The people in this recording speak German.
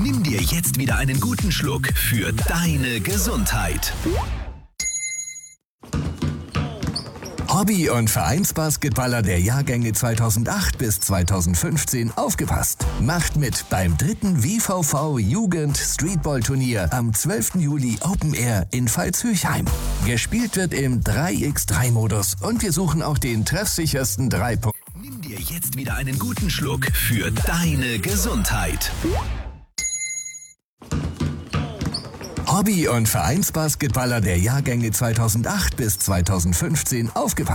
Nimm dir jetzt wieder einen guten Schluck für deine Gesundheit. Hobby- und Vereinsbasketballer der Jahrgänge 2008 bis 2015 aufgepasst. Macht mit beim 3. WVV Jugend Streetball-Turnier am 12. Juli Open Air in Pfalz-Höchheim. Gespielt wird im 3x3-Modus und wir suchen auch den treffsichersten 3-Punkt. Nimm dir jetzt wieder einen guten Schluck für deine Gesundheit. Hobby- und Vereinsbasketballer der Jahrgänge 2008 bis 2015 aufgepasst.